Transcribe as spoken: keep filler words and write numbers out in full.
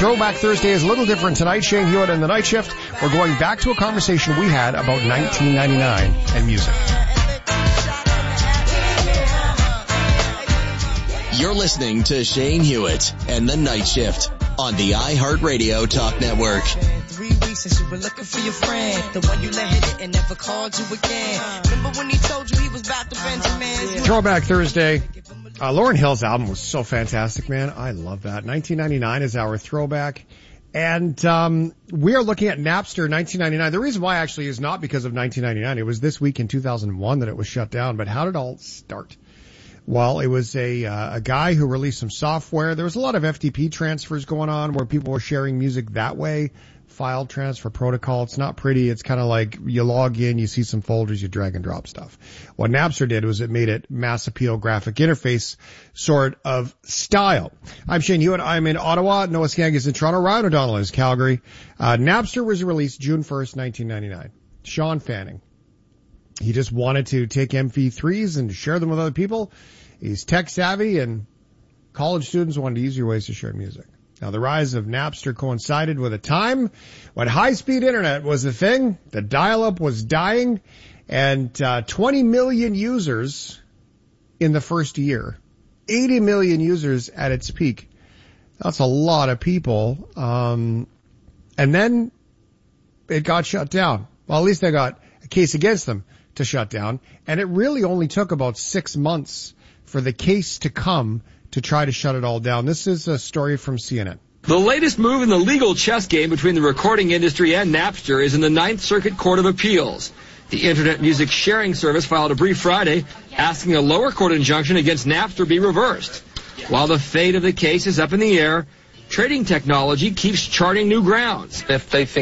Throwback Thursday is a little different tonight. Shane Hewitt and the Night Shift. We're going back to a conversation we had about nineteen ninety-nine and music. You're listening to Shane Hewitt and the Night Shift on the iHeartRadio Talk Network. Three weeks since you were looking for your friend, the one you let hit it and never called you again. Remember when he told you he was about to Benjamin? Throwback Thursday. Uh, Lauryn Hill's album was so fantastic, man. I love that. nineteen ninety-nine is our throwback. And um we are looking at Napster nineteen ninety-nine. The reason why actually is not because of nineteen ninety-nine. It was this week in two thousand one that it was shut down. But how did it all start? Well, it was a uh, a guy who released some software. There was a lot of F T P transfers going on where people were sharing music that way. File transfer protocol. It's not pretty. It's kind of like you log in, you see some folders, you drag and drop stuff. What Napster did was it made it mass appeal graphic interface sort of style. I'm Shane Hewitt. I'm in Ottawa. Noah Skaggs is in Toronto. Ryan O'Donnell is Calgary. Uh, Napster was released June first, nineteen ninety-nine. Sean Fanning. He just wanted to take M P threes and share them with other people. He's tech savvy, and college students wanted easier ways to share music. Now, the rise of Napster coincided with a time when high-speed internet was the thing. The dial-up was dying, and uh, twenty million users in the first year. eighty million users at its peak. That's a lot of people. Um, and then it got shut down. Well, at least they got a case against them to shut down. And it really only took about six months for the case to come to try to shut it all down. This is a story from C N N. The latest move in the legal chess game between the recording industry and Napster is in the Ninth Circuit Court of Appeals. The Internet Music Sharing Service filed a brief Friday asking a lower court injunction against Napster be reversed. While the fate of the case is up in the air, trading technology keeps charting new grounds. If they think